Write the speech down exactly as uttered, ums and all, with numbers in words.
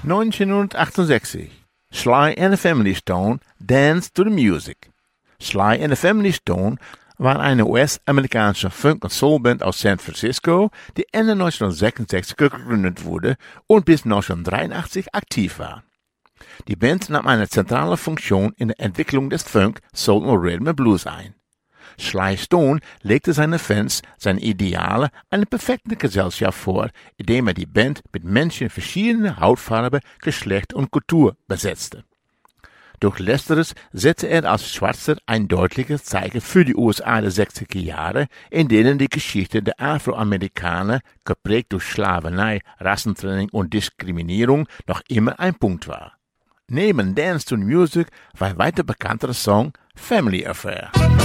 neunzehnhundertachtundsechzig. Sly and the Family Stone Dance to the Music. Sly and the Family Stone war eine U S-amerikanische Funk- und Soulband aus San Francisco, die Ende neunzehnhundertsechsundsechzig gegründet wurde und bis neunzehnhundertdreiundachtzig aktiv war. Die Band nahm eine zentrale Funktion in der Entwicklung des Funk, Soul und Rhythm and Blues ein. Sly Stone legte seinen Fans seine Ideale einer perfekten Gesellschaft vor, indem er die Band mit Menschen verschiedener Hautfarbe, Geschlecht und Kultur besetzte. Durch letzteres setzte er als Schwarzer ein deutliches Zeichen für die U S A der sechziger Jahre, in denen die Geschichte der Afroamerikaner, geprägt durch Sklaverei, Rassentrennung und Diskriminierung, noch immer ein Punkt war. Neben Dance to the Music war ein weiter bekannter Song Family Affair.